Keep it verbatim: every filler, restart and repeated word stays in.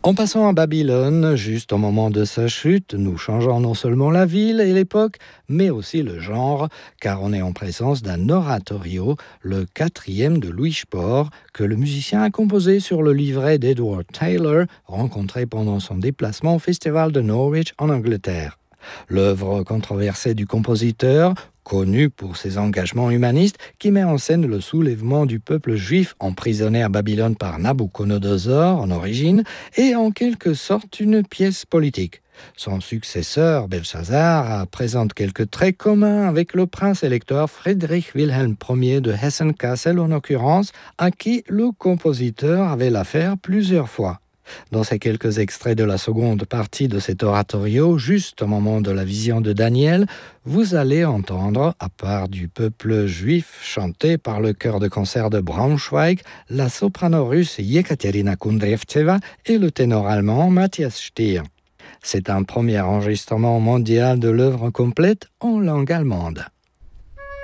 En passant à Babylone, juste au moment de sa chute, nous changeons non seulement la ville et l'époque, mais aussi le genre, car on est en présence d'un oratorio, le quatrième de Louis Spohr, que le musicien a composé sur le livret d'Edward Taylor, rencontré pendant son déplacement au Festival de Norwich en Angleterre. L'œuvre controversée du compositeur, connu pour ses engagements humanistes, qui met en scène le soulèvement du peuple juif emprisonné à Babylone par Nabuchodonosor en origine, est en quelque sorte une pièce politique. Son successeur, Belshazzar, présente quelques traits communs avec le prince électeur Friedrich Wilhelm Ier de Hessen-Kassel en l'occurrence, à qui le compositeur avait l'affaire plusieurs fois. Dans ces quelques extraits de la seconde partie de cet oratorio, juste au moment de la vision de Daniel, vous allez entendre, à part du peuple juif chanté par le chœur de concert de Braunschweig, la soprano russe Yekaterina Kundryavtseva et le ténor allemand Matthias Stier. C'est un premier enregistrement mondial de l'œuvre complète en langue allemande.